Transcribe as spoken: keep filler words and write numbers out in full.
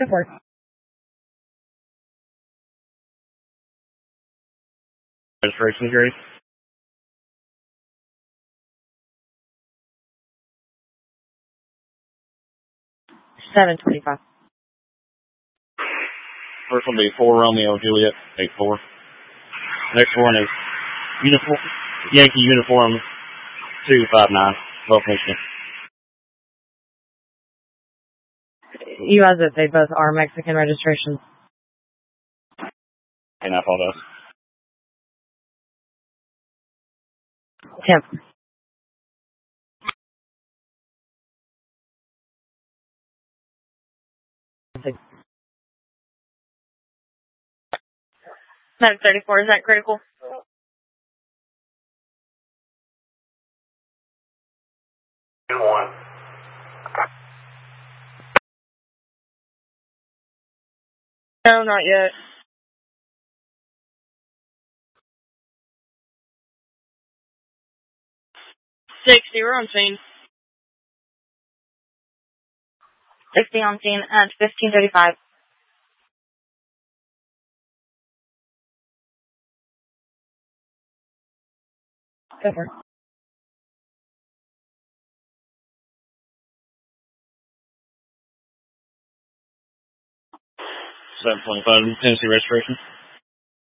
Go for it. Registration, Grace. seven twenty-five. First one will be four Romeo Juliet, eight four. Next one is uniform, Yankee Uniform two five nine, Gulf, Michigan. You guys, they both are Mexican registrations. And I apologize. Temp. seven thirty-four, is that critical? One. No, not yet. sixty, we're on scene. sixty on scene at fifteen thirty-five. Go for it. seven twenty-five, Tennessee registration.